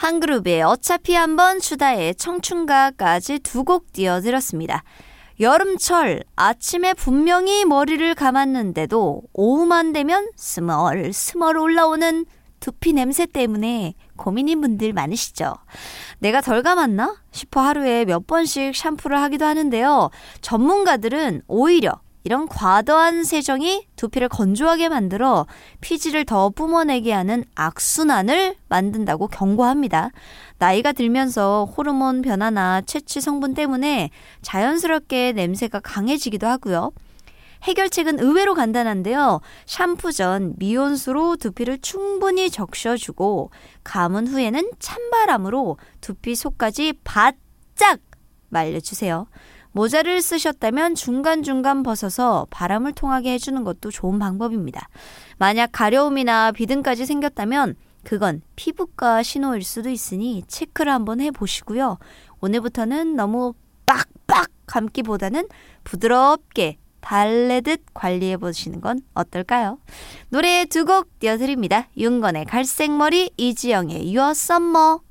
한 그룹의 어차피 한번 추다의 청춘가까지 두 곡 띄워드렸습니다. 여름철 아침에 분명히 머리를 감았는데도 오후만 되면 스멀스멀 올라오는 두피 냄새 때문에 고민인 분들 많으시죠? 내가 덜 감았나 싶어 하루에 몇 번씩 샴푸를 하기도 하는데요. 전문가들은 오히려 이런 과도한 세정이 두피를 건조하게 만들어 피지를 더 뿜어내게 하는 악순환을 만든다고 경고합니다. 나이가 들면서 호르몬 변화나 채취 성분 때문에 자연스럽게 냄새가 강해지기도 하고요. 해결책은 의외로 간단한데요. 샴푸 전 미온수로 두피를 충분히 적셔주고 감은 후에는 찬바람으로 두피 속까지 바짝 말려주세요. 모자를 쓰셨다면 중간중간 벗어서 바람을 통하게 해주는 것도 좋은 방법입니다. 만약 가려움이나 비듬까지 생겼다면 그건 피부과 신호일 수도 있으니 체크를 한번 해보시고요. 오늘부터는 너무 빡빡 감기보다는 부드럽게 달래듯 관리해보시는 건 어떨까요? 노래 두 곡 띄워드립니다. 윤건의 갈색머리, 이지영의 Your Summer.